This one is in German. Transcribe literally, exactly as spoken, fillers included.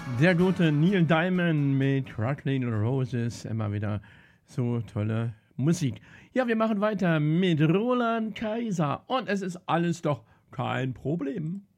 Der gute Neil Diamond mit Rattling Roses, immer wieder so tolle Musik. Ja, wir machen weiter mit Roland Kaiser und es ist alles doch kein Problem.